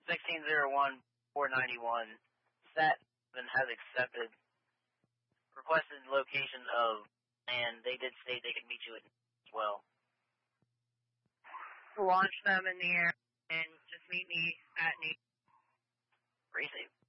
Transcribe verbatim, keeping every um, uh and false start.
sixteen oh one, four ninety-one, Sat has accepted requested location of, and they did state they could meet you at as well. Launch them in the air and just meet me at Navy. Racing.